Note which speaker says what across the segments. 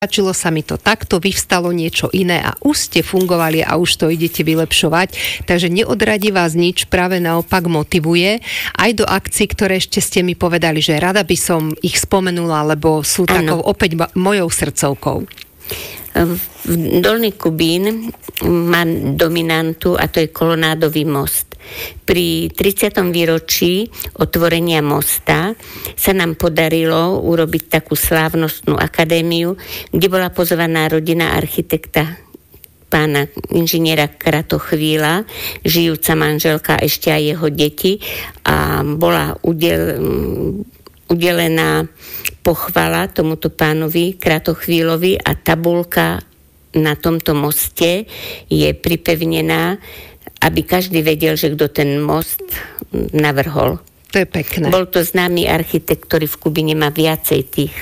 Speaker 1: Páčilo sa mi to takto, vyvstalo niečo iné a už ste fungovali a už to idete vylepšovať. Takže neodradí vás nič, práve naopak motivuje aj do akcií, ktoré ešte ste mi povedali, že rada by som ich spomenula, lebo sú takou opäť mojou srdcovkou.
Speaker 2: Dolný Kubín má dominantu a to je kolonádový most. Pri 30. výročí otvorenia mosta sa nám podarilo urobiť takú slávnostnú akadémiu, kde bola pozvaná rodina architekta pána inžiniera Kratochvíla, žijúca manželka, ešte aj jeho deti, a bola udelená pochvala tomuto pánovi Kratochvílovi a tabuľka na tomto moste je pripevnená, aby každý vedel, že kto ten most navrhol.
Speaker 1: To je pekné.
Speaker 2: Bol to známy architekt, ktorý v Kubine má viacej tých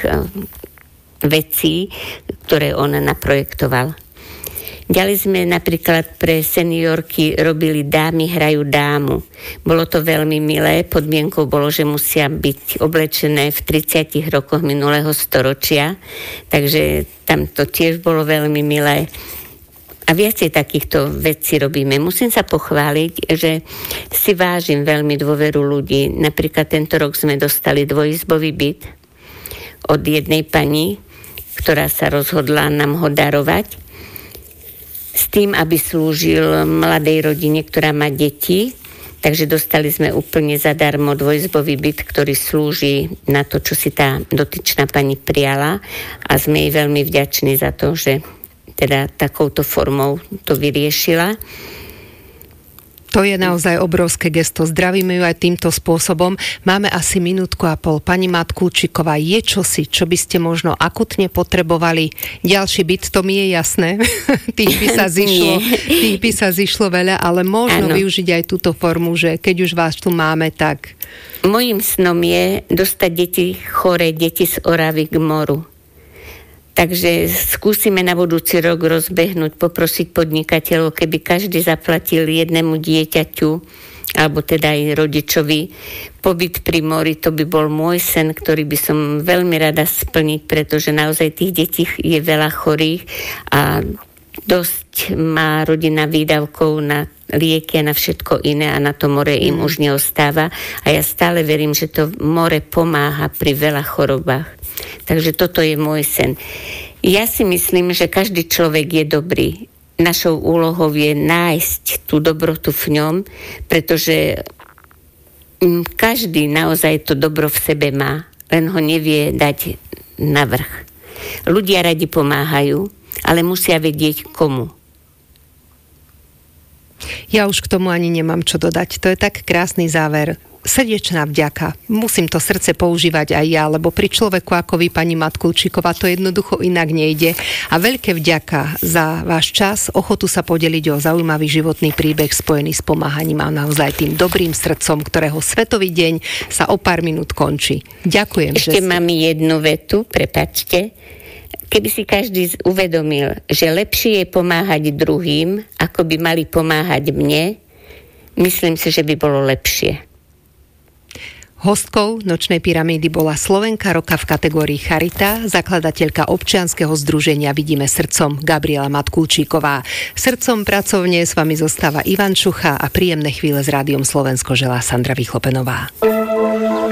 Speaker 2: vecí, ktoré on naprojektoval. Ďalej sme napríklad pre seniorky robili Dámy hrajú dámu. Bolo to veľmi milé, podmienkou bolo, že musia byť oblečené v 30 rokoch minulého storočia, takže tam to tiež bolo veľmi milé. A viacej takýchto vecí robíme. Musím sa pochváliť, že si vážim veľmi dôveru ľudí. Napríklad tento rok sme dostali dvojizbový byt od jednej pani, ktorá sa rozhodla nám ho darovať, s tým, aby slúžil mladej rodine, ktorá má deti. Takže dostali sme úplne zadarmo dvojizbový byt, ktorý slúži na to, čo si tá dotyčná pani prijala. A sme jej veľmi vďační za to, že teda takouto formou to vyriešila.
Speaker 1: To je naozaj obrovské gesto. Zdravíme ju aj týmto spôsobom. Máme asi minútku a pol. Pani Matkulčíková, je čosi, čo by ste možno akutne potrebovali? Ďalší byt, to mi je jasné. Tých by sa zišlo veľa, ale možno využiť aj túto formu, že keď už vás tu máme, tak...
Speaker 2: Mojím snom je dostať choré deti z Oravy k moru. Takže skúsime na budúci rok rozbehnúť, poprosiť podnikateľov, keby každý zaplatil jednému dieťaťu, alebo teda aj rodičovi, pobyt pri mori. To by bol môj sen, ktorý by som veľmi rada splniť, pretože naozaj tých detí je veľa chorých a dosť má rodina výdavkov na lieky a na všetko iné a na to more im už neostáva. A ja stále verím, že to more pomáha pri veľa chorobách. Takže toto je môj sen. Ja si myslím, že každý človek je dobrý. Našou úlohou je nájsť tú dobrotu v ňom, pretože každý naozaj to dobro v sebe má, len ho nevie dať navrch. Ľudia radi pomáhajú, ale musia vedieť komu.
Speaker 1: Ja už k tomu ani nemám čo dodať. To je tak krásny záver. Srdečná vďaka. Musím to srdce používať aj ja, lebo pri človeku ako vy, pani Matkulčíková, to jednoducho inak nejde. A veľké vďaka za váš čas, ochotu sa podeliť o zaujímavý životný príbeh spojený s pomáhaním a naozaj tým dobrým srdcom, ktorého Svetový deň sa o pár minút končí. Ďakujem.
Speaker 2: Ešte mám jednu vetu, prepáčte. Keby si každý uvedomil, že lepšie je pomáhať druhým, ako by mali pomáhať mne, myslím si, že by bolo lepšie.
Speaker 1: Hostkou Nočnej pyramídy bola Slovenka roka v kategórii Charita, zakladateľka občianskeho združenia Vidíme srdcom Gabriela Matkulčíková. Srdcom pracovne s vami zostáva Ivan Čucha a príjemné chvíle s Rádiom Slovensko želá Sandra Vychlopenová.